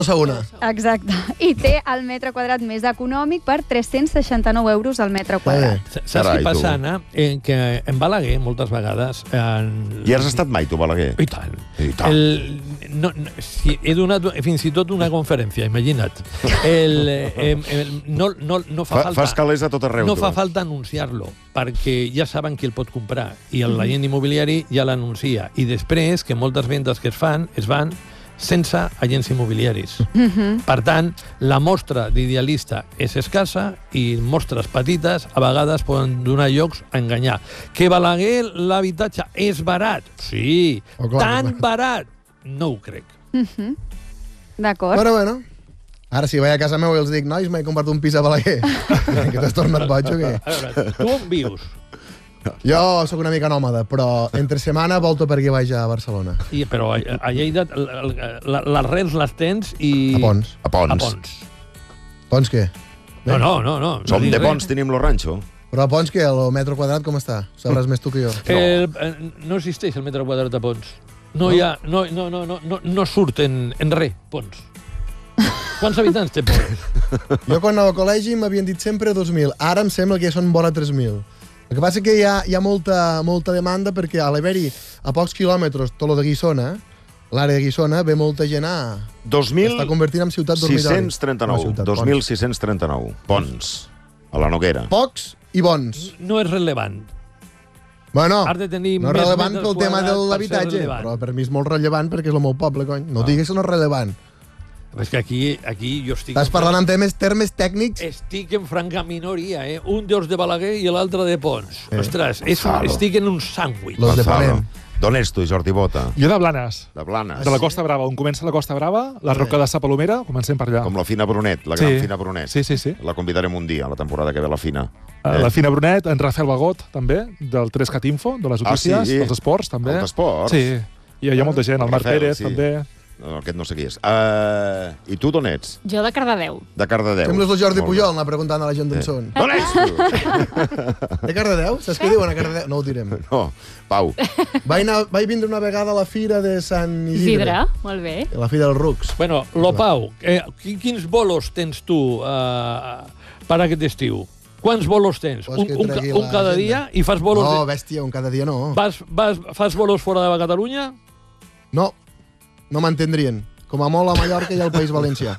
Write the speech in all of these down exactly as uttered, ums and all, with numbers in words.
segona. Exacte. I té el metre quadrat més econòmic per tres-cents seixanta-nou euros al metre quadrat. Eh. Saps què passa, Anna? Eh, que en Balaguer, moltes vegades... En... I has estat mai, tu, Balaguer? I tant. I tant. El... No, no, si he donat fins i tot una conferència, imagina't. El, eh, el, no, no, no fa, fa falta... Fas calés a tot arreu. No tu. fa falta anunciar-lo, perquè ja saben qui el pot comprar. I l'agent immobiliari ja l'anuncia. I després, que moltes vendes que es fan, es van sense agents immobiliaris. Uh-huh. Per tant, la mostra d'idealista és escassa i mostres petites a vegades poden donar llocs a enganyar. Que Balaguer l'habitatge és barat? Sí. Oh, clar, Tan clar. barat? No ho crec. Uh-huh. D'acord. Bueno, bueno. Ara, si vaig a casa meu i els dic, nois, m'he comprat un pis a Balaguer. Que t'has tornat boig o què? A veure, tu on vius? Jo sóc una mica nòmada, però entre setmana volto per aquí baix a Barcelona. I, però a, a Lleida l- l- les rels les tens i... A Pons. A Pons. A Pons. Pons què? No, no, no. no. Som no dic de res. Pons, tenim lo ranxo. Però a Pons què? El metro quadrat com està? Sabràs més tu que jo. El, eh, no existeix el metre quadrat a Pons. No, no? hi ha... No, no, no, no, no, no surt en, en res, Pons. Quants habitants té Pons? Jo quan anava a col·legi m'havien dit sempre dos mil. Ara em sembla que ja són vora tres mil. El que passa és que hi ha, hi ha molta, molta demanda perquè a l'haver-hi a pocs quilòmetres tot lo de Guissona, l'àrea de Guissona, ve molta gent a... dos mil Està convertint en ciutat dormitori. sis-cents trenta-nou. No, ciutat, dos mil sis-cents trenta-nou. Pons. A la Noguera. Pocs i bons. No és rellevant. Bueno, Has de tenir no és més rellevant metres pel tema de quadrats per ser l'habitatge, rellevant. però per mi és molt rellevant perquè és el meu poble, cony. No diguis que no és rellevant. És que aquí, aquí jo estic... Estàs parlant amb temes, termes tècnics? Estic en franca minoria, eh? Un dels de Balaguer i l'altre de Pons. Eh. Ostres, és un, Gonzalo. estic en un sàndwich. Los de Gonzalo. Ponent. D'on ets tu, Jordi Bota? Jo de Blanes, De Blanes. de la Costa Brava. On comença la Costa Brava, la Roca de Sa Palomera, comencem per allà. Com la Fina Brunet, la gran Sí. Fina Brunet. Sí, sí, sí. La convidarem un dia, la temporada que ve la Fina. Eh? La Fina Brunet, en Rafael Bagot, també, del tres cat info, de les Ah, notícies, sí? dels esports, també. Els esports? Sí, i hi ha molta gent, el Marc Rafael, Pérez, sí. també. No, aquest no sé qui és. Uh, I tu d'on ets? Jo de Cardedeu. De Cardedeu. Sembles el Jordi Molt bé. Pujol, anar preguntant a la gent d'on són. D'on ets tu? De Cardedeu? Saps què diuen a Cardedeu? No ho direm. No, Pau. Vaig, anar, vaig vindre una vegada a la fira de Sant Isidre. Isidre, molt bé. A la fira dels rucs. Bueno, lo Pau, eh, qui- quins bolos tens tu uh, per aquest estiu? Quants bolos tens? Vols Un, que un, ca- tregui un cada l'agenda? dia i fas bolos... No, de... bèstia, un cada dia no. vas, vas, fas bolos fora de Catalunya? No, no m'entendrien. Com a molt a Mallorca i al País Valencià.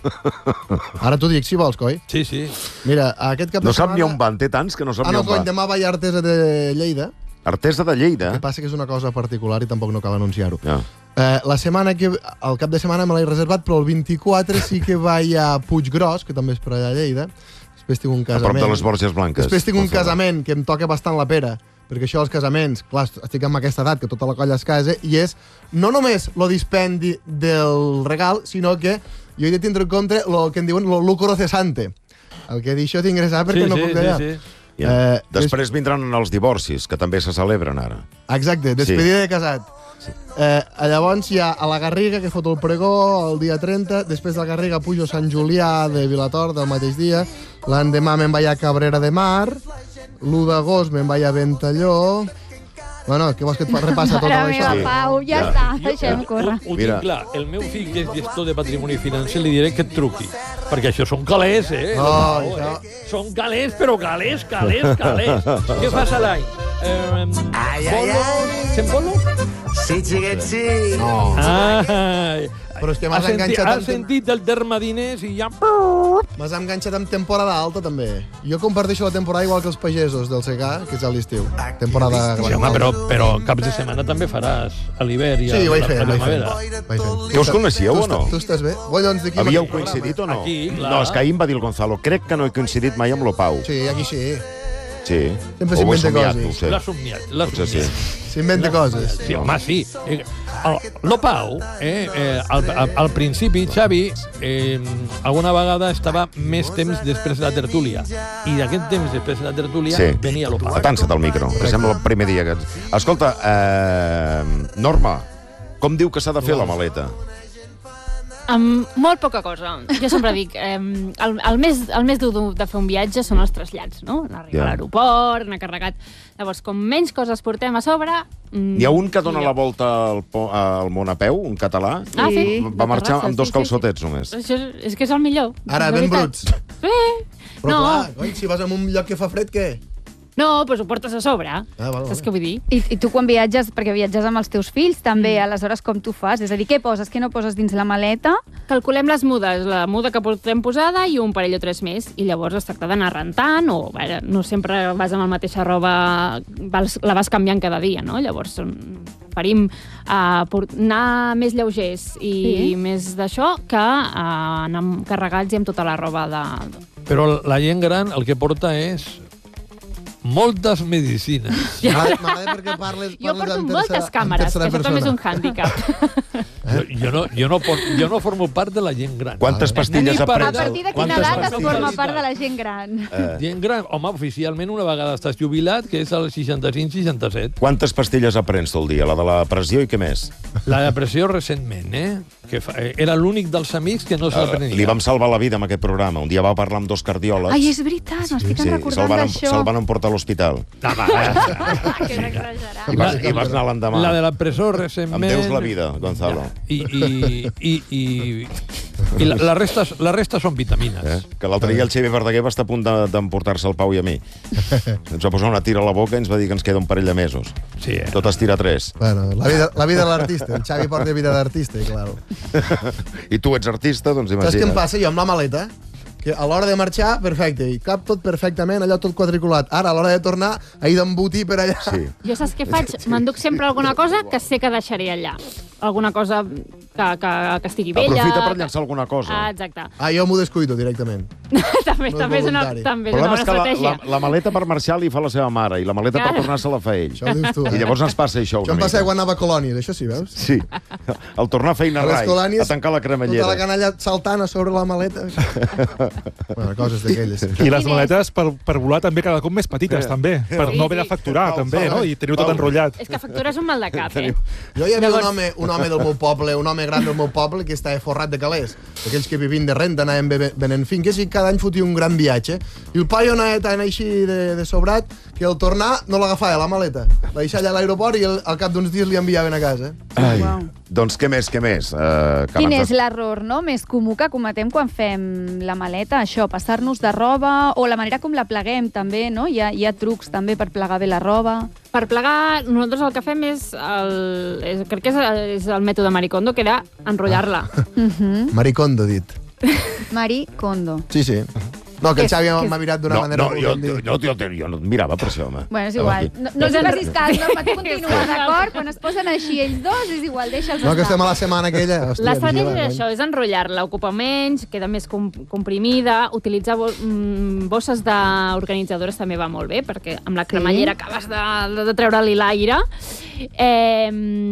Ara t'ho dic, si vols, coi. Sí, sí. Mira, aquest cap de No sap setmana... ni on van, té tants que no sap Ah, ni no, on cony, va. demà vaig a Artesa de Lleida. Artesa de Lleida. El que passa que és una cosa particular i tampoc no cal anunciar-ho. Ja. Eh, la setmana que... El cap de setmana me l'he reservat, però el vint-i-quatre sí que vaig a Puiggròs, que també és per allà a Lleida. Després tinc un A casament. prop de les Borges Blanques. Després tinc un Gonzalo. casament que em toca bastant la pera, perquè això dels casaments, clar, estic en aquesta edat que tota la colla es casa, i és no només lo dispendi del regal, sinó que jo he de tindre en compte el que en diuen lo lucro cesante. El que d'això t'ingressar perquè sí, no sí, puc callar. sí, sí. Ja. Eh, Després vindran els divorcis, que també se celebren ara. Exacte, despedida de casat. Eh, llavors hi ha a la Garriga, que fot el pregó el dia trenta, després de la Garriga pujo a Sant Julià de Vilator del mateix dia, l'endemà me'n vaig a Cabrera de Mar, l'u d'agost me'n vaig a Ventalló... Bueno, què vols que et fa repassa tot Mare això? meva, Pau, ja Ja. està, Jo, deixem ho, córrer. ho Mira. tinc clar. El meu fill, que és gestor de patrimoni financer, li diré que et truqui. Perquè això són calés, eh? Oh, Pau, això- eh? Són calés, però calés, calés, calés. Què fas a l'any? Eh, bolos? Fem bolos? Sí, xiquet, sí. No. Ah, Però és que m'has has senti- enganxat Has amb- sentit el terme diners i ja... M'has enganxat amb temporada alta, també. Jo comparteixo la temporada igual que els pagesos del secà, que és a l'estiu. Temporada Sí, gran. home, però, però caps de setmana també faràs a l'hivern i a Sí, ho vaig la, fer, la ho vaig fer. primavera. Vaig fer. Que us coneixíeu Tu o no? estàs- Tu estàs bé? Voi, doncs, d'aquí Havíeu mateix coincidit o no? Aquí, clar. No, és que ahir em va dir el Gonzalo. Crec que no he coincidit mai amb lo Pau. Sí, aquí sí. Sí. Sempre O ho he s'inventa somiat, coses. no ho sé. L'ha somiat, l'ha Potser sí. somiat. S'inventa coses. Sí, home, sí. Eh, el, lo Pau, eh, eh, al, al, al principi, Xavi, eh, alguna vegada estava més temps després de la tertúlia. I d'aquest temps després de la tertúlia Sí. venia lo Pau. Atansa't al micro, que sembla el primer dia que... Escolta, eh, Norma, com diu que s'ha de fer la maleta? Amb molt poca cosa. Jo sempre dic, eh, el, el, més, el més dur de fer un viatge són els trasllats, no? Arribar Ja. a l'aeroport, anar carregat. Llavors, com menys coses portem a sobre... Mm, Hi ha un que dona millor. la volta al, po- al món a peu, un català. Ah, sí? Va marxar Terrassa, amb dos sí, sí, calçotets, només. Això és, és que és el millor. Ara, de ben veritat. bruts. Sí. Però No. clar, coi, si vas a un lloc que fa fred, què? No, doncs ho portes a sobre. Ah, val, Saps val. què vull dir? I, I tu quan viatges, perquè viatges amb els teus fills, també, Mm. aleshores com tu fas? És a dir, què poses? Què no poses dins la maleta? Calculem les mudes, la muda que portem posada i un parell o tres més, i llavors es tracta d'anar rentant, o bé, no sempre vas amb la mateixa roba, vas, la vas canviant cada dia, no? Llavors mm, preferim uh, anar més lleugers i Sí. més d'això que uh, anar carregats i amb tota la roba de... Però la gent gran el que porta és moltes medicines. M'agrada m'agrada perquè parles, Jo parles porto en moltes tercera, en càmeres, tercera que això també és un persona. hàndicap. Jo, jo, no, jo, no por, jo no formo part de la gent gran. Quantes pastilles Ni ha per- pres? A partir de quina Quantes edat es pastilles? forma part de la gent gran? Eh, Gent gran, home, oficialment una vegada estàs jubilat, que és al seixanta-cinc seixanta-set. Quantes pastilles aprens tu al dia? La de la pressió i què més? La depressió recentment, eh? Que fa, eh, era l'únic dels amics que no se la Uh, prenia. li vam salvar la vida amb aquest programa. Un dia va parlar amb dos cardiòlegs. Ai, és veritat, m'estic sí, se'l recordant van, d'això. se'l van emportar a l'hospital. Ah, va, eh? Que és exagerat. I vas, i vas anar l'endemà. La de la presó Em recentment... deus la vida, Gonzalo. I, i, i, i, i la, la, resta, la resta són vitamines. Eh? Que l'altre dia el Xavi Verdaguer va estar a punt de- d'emportar-se el Pau i a mi. Ens va posar una tira a la boca i ens va dir que ens queda un parell de mesos. Sí, eh? Tot es tira tres. Bueno, la vida, la vida de l'artista. El Xavi porta vida d'artista, i clar. I tu ets artista, doncs Saps què em imagina't. passa? Jo amb la maleta, que a l'hora de marxar, perfecte, i cap tot perfectament, allò tot quadriculat. Ara, a l'hora de tornar, he d'embotir per allà. Sí. Jo saps què faig? M'enduc sempre alguna cosa que sé que deixaré allà. Alguna cosa que, que, que estigui vella. Aprofita per que- llançar alguna cosa. Ah, exacte. Ah, jo m'ho descuido directament. també No és també és una, voluntari. també El és una problema bona és que la, estratègia. la, la maleta per marxar li fa la seva mare i la maleta per Clar. tornar se la fa ell. Això ho dius tu, eh? I llavors ens passa això Això una em passa mica. quan anava a colònies, això sí, veus? Sí. Al tornar a feina A les rai, colònies, a tancar la Tota la cremallera. canalla saltant a sobre la maleta. Bueno, coses d'aquelles. I les Quin maletes per, per volar també cada cop més petites, també. Per Sí, no haver de sí. facturar, Pau, també, Pau, no? I teniu tot Pau. enrotllat. És que factura és un mal de cap, eh? Jo hi havia Llavors- un home, un home del meu poble, un home gran del meu poble, que estava forrat de calés. Aquells que vivien de renta, anaven be- venent finques i cada any fotia un gran viatge. I el paio anava tan així de, de sobrat que al tornar no l'agafava la maleta. La deixava allà a l'aeroport i el, al cap d'uns dies li enviaven a casa. Ai. Uau. Doncs què més, què més? Uh, que Quin abans és de- l'error no? més comú que cometem quan fem la maleta? Això, passar-nos de roba o la manera com la pleguem també, no? Hi ha, hi ha trucs també per plegar bé la roba. Per plegar, nosaltres el que fem és, el, és crec que és, és el mètode Maricondo, que era enrotllar-la. Maricondo, dit. Marie Kondo. Sí, sí. No, que el Que- Xavi que- m'ha mirat d'una No, manera... no, molt jo, ben dit. jo, jo, jo, jo no et mirava per això, home. Bueno, és igual. Aquí. No, no els facis cas, Norma, tu continua, d'acord? Quan es posen així ells dos, és igual, deixa'ls No, que estem a estar. la setmana aquella. Hòstia, L'estratègia vigila, és això, és enrotllar-la, ocupa menys, queda més com, comprimida, utilitzar bo, mm, bosses d'organitzadores també va molt bé, perquè amb la cremallera acabes de, de treure-li l'aire. Eh,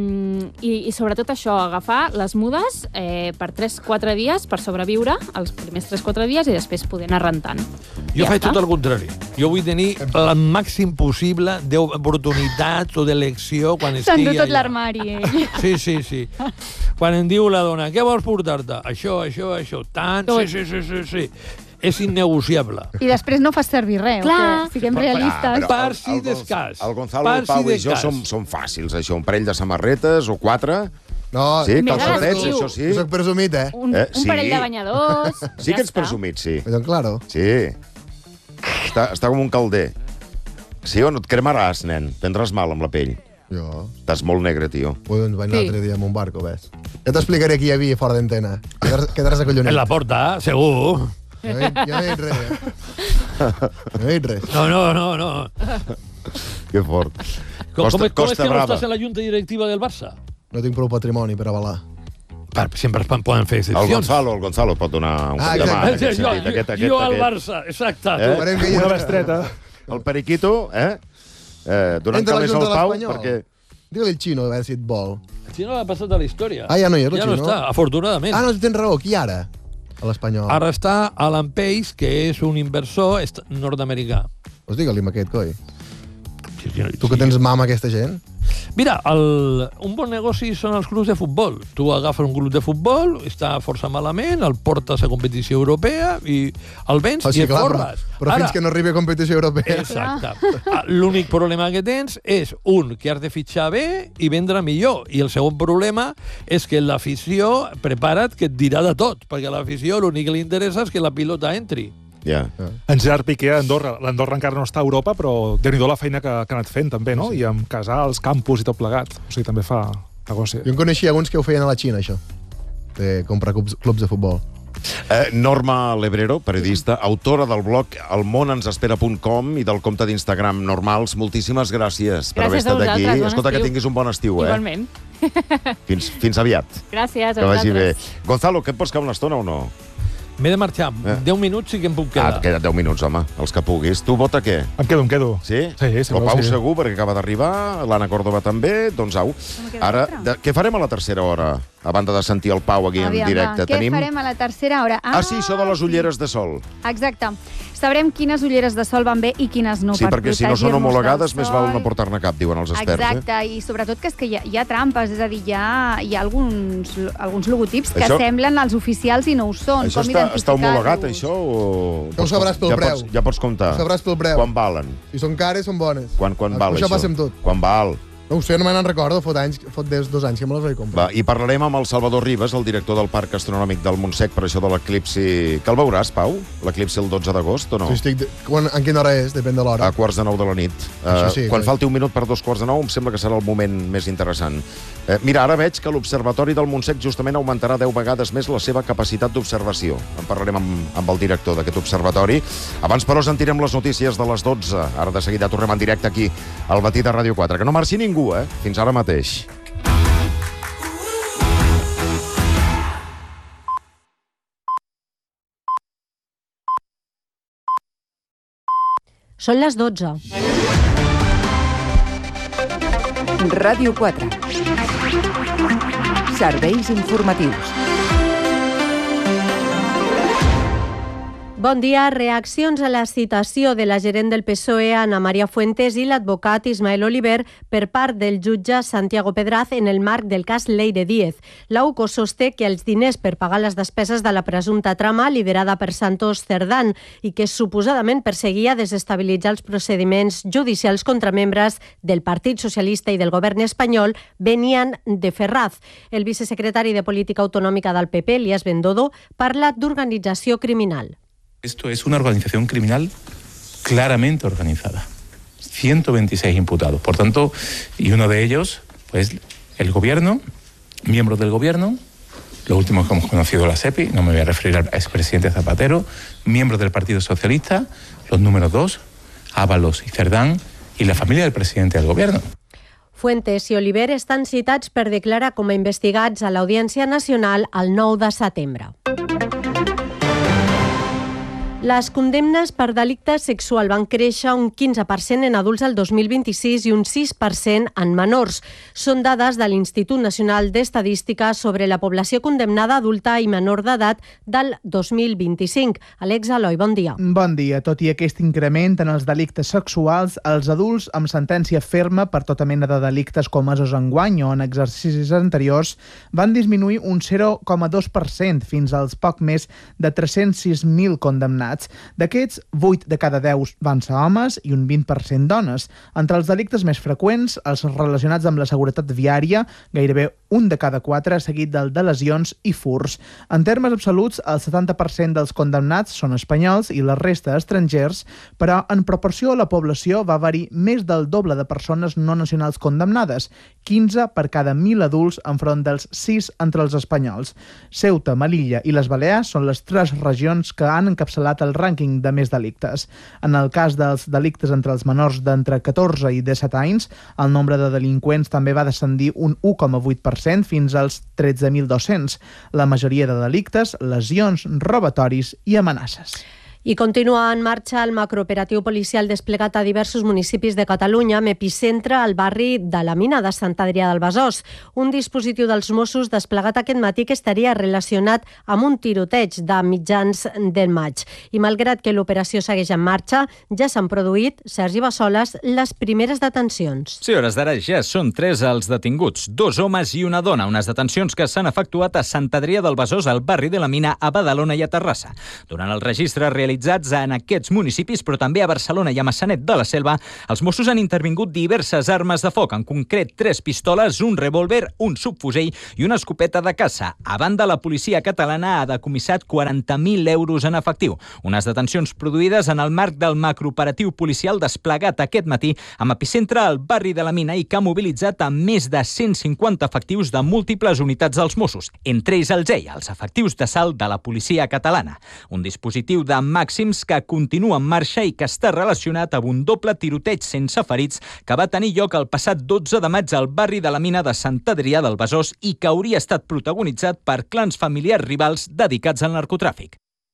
i, I sobretot això, agafar les mudes eh, per tres quatre dies per sobreviure els primers tres quatre dies i després poder anar rentant. Jo Ja faig està. tot el contrari. Jo vull tenir el màxim possible d'oportunitats o d'elecció quan estigui S'endú tot allà. l'armari, ell. Sí, sí, sí. Quan em diu la dona, què vols portar-te? Això, això, això, tant, Tot. sí, sí, sí, sí, sí. És innegociable. I després no fas servir res, Clar. o què? Siguem Ah, realistes. però Per el- si el Gonz- d'escàs. El Gonzalo, Per el Pau si i jo d'escàs. som, som fàcils, això. Un parell de samarretes o quatre. No, Sí, Més calçotets, l'estiu. això sí. jo soc presumit, eh? Un, Eh, un sí. parell de banyadors... Sí ja que ets està. presumit, sí. Doncs claro. Sí. Està, està com un calder. Sí o no? Et cremaràs, nen. Prendràs mal amb la pell. Jo... Estàs molt negre, tio. Ui, doncs vaig anar Sí. l'altre dia amb un barco, ves. Ja t'explicaré qui hi havia fora d'antena. Quedaràs, quedaràs acollonit. En la porta, segur. Jo no he, jo no he dit res, eh? No he dit res. No, no, no, no. Que fort. Com, Costa- com, com Costa és que no Brava. estàs en la junta directiva del Barça? No tinc prou patrimoni per avalar. Per, sempre es poden fer El excepcions. Gonzalo, el Gonzalo pot donar un Ah, cop de mà. en exacte. aquest jo, sentit. Aquest, aquest, jo al aquest. Barça, exacte. Eh? tu. Esperem que hi Una hagi- bestreta. El Periquito, eh? eh donant Entra a la calés Junta al de Pau, l'Espanyol. perquè... Digue-li al xino, a veure si et vol. Si no, ha passat a la història. Ah, ja no hi és, el Ja no xino? està, afortunadament. Ah, no, tens raó. Qui ara? A l'Espanyol. Ara està Alan Pace, que és un inversor est- nord-americà. Pues digue-li amb aquest, coi. Sí, sí, Tu que tens mama aquesta gent? Mira, el, un bon negoci són els clubs de futbol. Tu agafes un club de futbol, està força malament, el portes a competició europea i el vens o sigui, i et clar, forres. Però, però Ara, fins que no arribi a competició europea... Exacte. L'únic problema que tens és, un, que has de fitxar bé i vendre millor. I el segon problema és que l'afició, prepara't, que et dirà de tot, perquè a l'afició l'únic que li interessa és que la pilota entri. Yeah. En Gerard Piqué a Andorra. L'Andorra encara no està a Europa, però déu-n'hi-do la feina que, que ha anat fent, també, no? Sí. I amb casals, campus i tot plegat. O sigui, també fa negoci. Jo en coneixia alguns que ho feien a la Xina, això, de comprar clubs, clubs de futbol. Eh, Norma Lebrero, periodista, autora del blog el món ens espera punt com i del compte d'Instagram Normals. Moltíssimes gràcies, gràcies per haver estat aquí. Bon Escolta, estiu. Que tinguis un bon estiu, eh? Igualment. Fins, fins aviat. Gràcies a que vagi bé. vosaltres. Gonzalo, que et pots quedar una estona o no? M'he de marxar. Eh. deu minuts sí que em puc quedar. Ah, queda't deu minuts, home, els que puguis. Tu vota què? Em quedo, em quedo. Sí? Sí, sí. Però Pau sí. segur, perquè acaba d'arribar, l'Anna Còrdova també, doncs au. Ara, de, què farem a la tercera hora? A banda de sentir el Pau aquí Aviam, en directe. Va. Què Tenim... farem a la tercera hora? Ah, ah sí, això de les ulleres de sol. Exacte. Sabrem quines ulleres de sol van bé i quines no. Sí, per perquè si no són homologades, més val no portar-ne cap, diuen els experts. Exacte, eh? i sobretot que és que hi ha, hi ha trampes, és a dir, hi ha, hi ha alguns, alguns logotips que això, semblen els oficials i no ho són. Això Com està, està homologat, identificar-los? això? O... Ja ho sabràs pel ja preu. Pots, ja pots comptar. Ho sabràs pel preu. Quan valen? Si són cares, són bones. Quan, quan val, això? això? Això passa amb tot. Quan val? No ho sé, no me n'en recordo, fot, anys, fot des dos anys que me les vaig comprar. Va, i parlarem amb el Salvador Ribas, el director del Parc Astronòmic del Montsec, per això de l'eclipsi... Que el veuràs, Pau? L'eclipsi el dotze d'agost, o no? Sí, estic... De... Quan... En quina hora és? Depèn de l'hora. A quarts de nou de la nit. Uh, sí, quan clar. falti un minut per dos quarts de nou, em sembla que serà el moment més interessant. Eh, mira, ara veig que l'Observatori del Montsec justament augmentarà deu vegades més la seva capacitat d'observació. En parlarem amb, amb el director d'aquest observatori. Abans, però, sentirem les notícies de les dotze. Ara de seguida tornem en directe aquí, al matí de Ràdio quatre. Que no marxi ningú, eh? Fins ara mateix. Són les dotze. Ràdio quatre. Serveis informatius. Bon dia. Reaccions a la citació de la gerent del P S O E, Ana María Fuentes, i l'advocat Ismael Oliver per part del jutge Santiago Pedraz en el marc del cas Leire Díez. La U C O sosté que els diners per pagar les despeses de la presumpta trama liderada per Santos Cerdán i que suposadament perseguia desestabilitzar els procediments judicials contra membres del Partit Socialista i del govern espanyol venien de Ferraz. El vicesecretari de Política Autonòmica del P P, Elías Bendodo, parla d'organització criminal. Esto es una organización criminal claramente organizada. ciento veintiséis imputados. Por tanto, y uno de ellos, pues, el gobierno, miembros del gobierno, los últimos que hemos conocido la SEPI, no me voy a referir al expresidente Zapatero, miembros del Partido Socialista, los números dos, Ábalos y Cerdán, y la familia del presidente del gobierno. Fuentes i Oliver estan citats per declarar com a investigats a l'Audiència Nacional el nou de setembre. Les condemnes per delicte sexual van créixer un quinze per cent en adults el dos mil vint-i-sis i un sis per cent en menors. Són dades de l'Institut Nacional d'Estadística sobre la població condemnada adulta i menor d'edat del dos mil vint-i-cinc. Alex Eloi, bon dia. Bon dia. Tot i aquest increment en els delictes sexuals, els adults amb sentència ferma per tota mena de delictes comesos enguany o en exercicis anteriors van disminuir un zero coma dos per cent fins als poc més de tres-cents sis mil condemnats. D'aquests, vuit de cada deu van ser homes i un vint per cent dones. Entre els delictes més freqüents, els relacionats amb la seguretat viària, gairebé un de cada quatre, seguit del de lesions i furs. En termes absoluts, el setanta per cent dels condemnats són espanyols i la resta estrangers, però en proporció a la població va haver-hi més del doble de persones no nacionals condemnades, quinze per cada mil adults enfront dels sis entre els espanyols. Ceuta, Melilla i les Balears són les tres regions que han encapçalat el rànquing de més delictes. En el cas dels delictes entre els menors d'entre catorze i disset anys, el nombre de delinqüents també va descendir un u coma vuit per cent fins als tretze mil dos-cents. La majoria de delictes, lesions, robatoris i amenaces. I continua en marxa el macrooperatiu policial desplegat a diversos municipis de Catalunya, amb epicentre al barri de la Mina de Sant Adrià del Besòs. Un dispositiu dels Mossos desplegat aquest matí que estaria relacionat amb un tiroteig de mitjans del maig. I malgrat que l'operació segueix en marxa, ja s'han produït, Sergi Bassoles, les primeres detencions. Sí, hores d'ara ja són tres els detinguts, dos homes i una dona, unes detencions que s'han efectuat a Sant Adrià del Besòs, al barri de la Mina, a Badalona i a Terrassa. Durant el registre realitzat realitzats en aquests municipis, però també a Barcelona i a Maçanet de la Selva, els Mossos han intervingut diverses armes de foc, en concret tres pistoles, un revòlver, un subfusell i una escopeta de caça. A banda, la policia catalana ha decomissat quaranta mil euros en efectiu. Unes detencions produïdes en el marc del macrooperatiu policial desplegat aquest matí amb epicentre al barri de la Mina i que ha mobilitzat amb més de cent cinquanta efectius de múltiples unitats dels Mossos, entre ells el G E I, els efectius d'assalt de la policia catalana. Un dispositiu de màxims que continua en marxa i que està relacionat amb un doble tiroteig sense ferits que va tenir lloc el passat dotze de maig al barri de la Mina de Sant Adrià del Besòs i que hauria estat protagonitzat per clans familiars rivals dedicats al narcotràfic.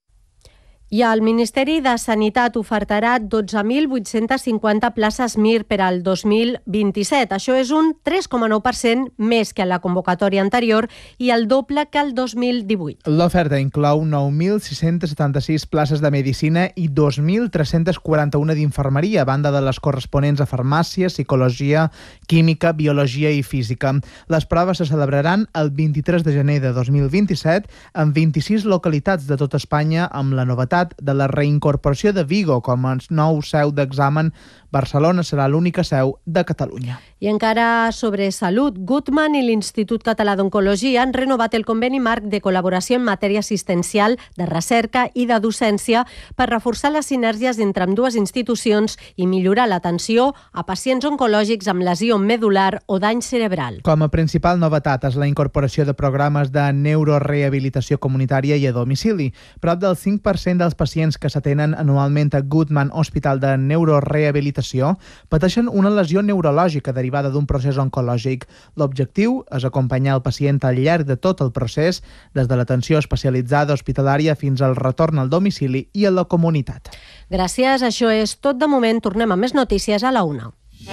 I el Ministeri de Sanitat ofertarà dotze mil vuit-cents cinquanta places M I R per al dos mil vint-i-set. Això és un tres coma nou per cent més que a la convocatòria anterior i el doble que el dos mil divuit. L'oferta inclou nou mil sis-cents setanta-sis places de Medicina i dos mil tres-cents quaranta-un d'Infermeria, a banda de les corresponents a Farmàcia, Psicologia, Química, Biologia i Física. Les proves se celebraran el vint-i-tres de gener de dos mil vint-i-set en vint-i-sis localitats de tot Espanya, amb la novetat de la reincorporació de Vigo com a nou seu d'examen. Barcelona serà l'única seu de Catalunya. I encara sobre salut, Guttmann i l'Institut Català d'Oncologia han renovat el conveni marc de col·laboració en matèria assistencial, de recerca i de docència per reforçar les sinergies entre ambdues institucions i millorar l'atenció a pacients oncològics amb lesió medular o dany cerebral. Com a principal novetat és la incorporació de programes de neurorehabilitació comunitària i a domicili. Prop del cinc per cent dels pacients que s'atenen anualment a Guttmann Hospital de Neurorehabilitació pateixen una lesió neurològica derivada d'un procés oncològic. L'objectiu és acompanyar el pacient al llarg de tot el procés, des de l'atenció especialitzada hospitalària fins al retorn al domicili i a la comunitat. Gràcies, això és tot de moment. Tornem a més notícies a la una.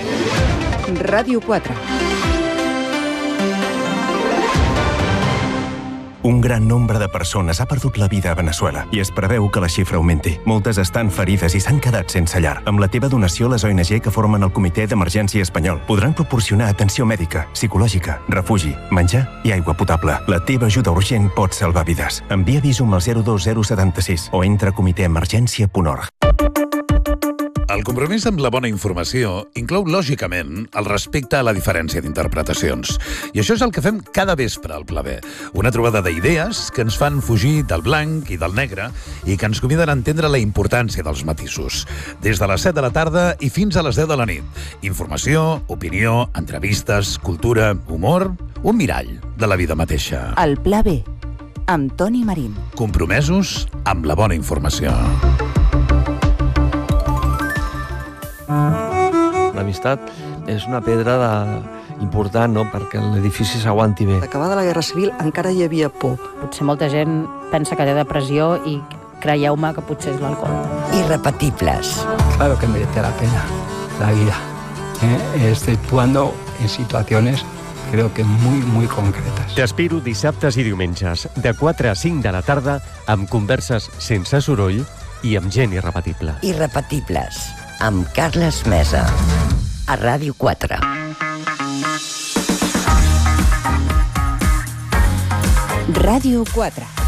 Ràdio quatre. Un gran nombre de persones ha perdut la vida a Venezuela i es preveu que la xifra augmenti. Moltes estan ferides i s'han quedat sense llar. Amb la teva donació, les O N G que formen el Comitè d'Emergència Espanyol podran proporcionar atenció mèdica, psicològica, refugi, menjar i aigua potable. La teva ajuda urgent pot salvar vides. Envia Visum al zero dos zero set sis o entra a comitè emergència punt org. El compromís amb la bona informació inclou, lògicament, el respecte a la diferència d'interpretacions. I això és el que fem cada vespre al Pla B. Una trobada d'idees que ens fan fugir del blanc i del negre i que ens conviden a entendre la importància dels matisos. Des de les set de la tarda i fins a les deu de la nit. Informació, opinió, entrevistes, cultura, humor, un mirall de la vida mateixa. El Pla B, amb Toni Marín. Compromesos amb la bona informació. L'amistat és una pedra de... important, no?, perquè l'edifici s'aguanti bé. Acabada la Guerra Civil encara hi havia por. Potser molta gent pensa que té depressió i creieu-me que potser és l'alcohol. Irrepetibles. Claro que merece la pena la vida, ¿eh? Exceptuando en situaciones creo que muy, muy concretas. T'espero dissabtes i diumenges, de quatre a cinc de la tarda, amb converses sense soroll i amb gent irrepetible. Irrepetibles, amb Carles Mesa, a Ràdio quatre. Ràdio quatre.